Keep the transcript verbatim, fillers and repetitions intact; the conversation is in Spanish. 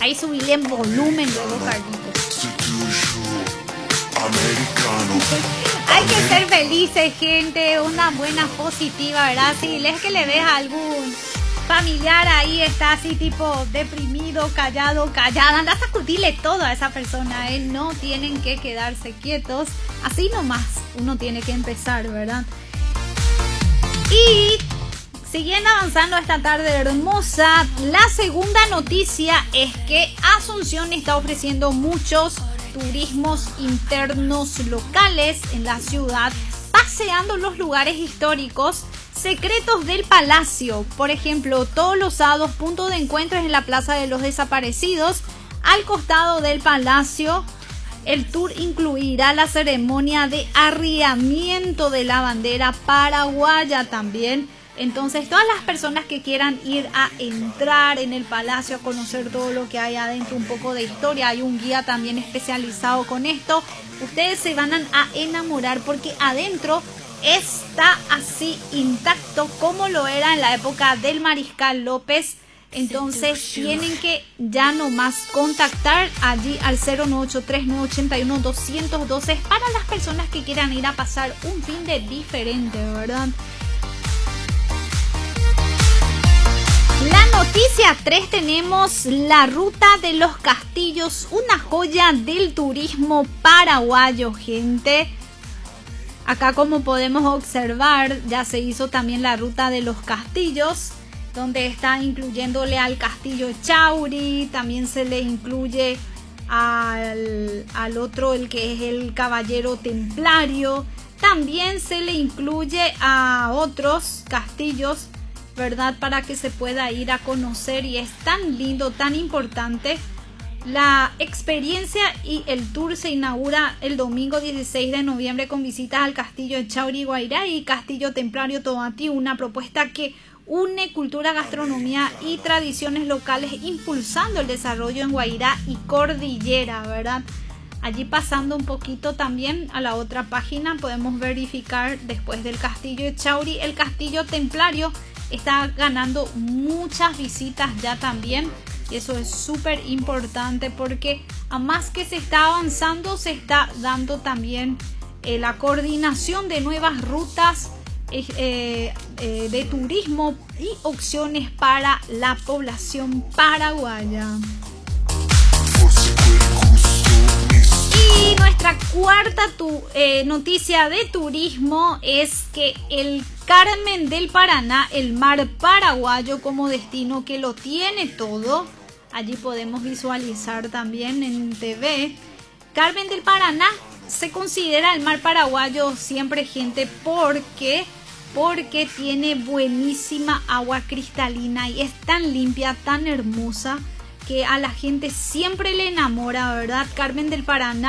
Ahí subirle en volumen luego, Carlitos. Hay que ser felices, gente, una buena positiva, ¿verdad? Si les que le ves a algún familiar ahí, está así tipo deprimido, callado, callada, anda a sacudirle todo a esa persona, ¿eh? No tienen que quedarse quietos, así nomás uno tiene que empezar, ¿verdad? Y siguiendo avanzando esta tarde hermosa, la segunda noticia es que Asunción está ofreciendo muchos turismos internos locales en la ciudad, paseando los lugares históricos secretos del palacio. Por ejemplo, todos los sábados, punto de encuentros en la Plaza de los Desaparecidos, al costado del palacio. El tour incluirá la ceremonia de arriamiento de la bandera paraguaya también. Entonces, todas las personas que quieran ir a entrar en el palacio, a conocer todo lo que hay adentro, un poco de historia, hay un guía también especializado con esto, ustedes se van a enamorar porque adentro está así intacto como lo era en la época del Mariscal López. Entonces tienen que ya nomás contactar allí al cero nueve ocho tres nueve ocho uno dos uno dos para las personas que quieran ir a pasar un fin de diferente, ¿verdad? La noticia tres, tenemos la ruta de los castillos, una joya del turismo paraguayo, gente. Acá, como podemos observar, ya se hizo también la ruta de los castillos, donde está incluyéndole al castillo Chauri, también se le incluye al, al otro, el que es el caballero templario, también se le incluye a otros castillos, ¿verdad? Para que se pueda ir a conocer, y es tan lindo, tan importante. La experiencia y el tour se inaugura el domingo dieciséis de noviembre con visitas al castillo de Chauri Guairá y castillo templario Tomatí, una propuesta que une cultura, gastronomía y tradiciones locales, impulsando el desarrollo en Guairá y Cordillera, ¿verdad? Allí, pasando un poquito también a la otra página, podemos verificar después del castillo de Chauri, el castillo templario está ganando muchas visitas ya también. Y eso es súper importante porque a más que se está avanzando, se está dando también eh, la coordinación de nuevas rutas eh, eh, de turismo y opciones para la población paraguaya. Y nuestra cuarta tu, eh, noticia de turismo es que el Carmen del Paraná, el mar paraguayo como destino que lo tiene todo, allí podemos visualizar también en T V. Carmen del Paraná se considera el mar paraguayo siempre, gente, porque porque tiene buenísima agua cristalina y es tan limpia, tan hermosa, que a la gente siempre le enamora, ¿verdad? Carmen del Paraná